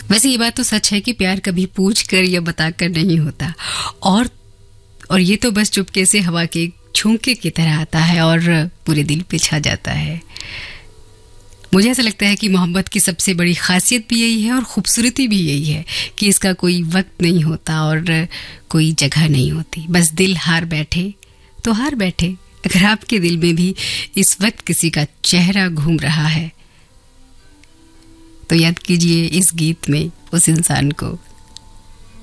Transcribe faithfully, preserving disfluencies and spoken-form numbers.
वैसे ये बात तो सच है कि प्यार कभी पूछ कर या बताकर नहीं होता, और और ये तो बस चुपके से हवा के झोंके की तरह आता है और पूरे दिल पे छा जाता है। मुझे ऐसा लगता है कि मोहब्बत की सबसे बड़ी खासियत भी यही है और खूबसूरती भी यही है कि इसका कोई वक्त नहीं होता और कोई जगह नहीं होती। बस दिल हार बैठे तो हार बैठे। अगर आपके दिल में भी इस वक्त किसी का चेहरा घूम रहा है तो याद कीजिए इस गीत में उस इंसान को।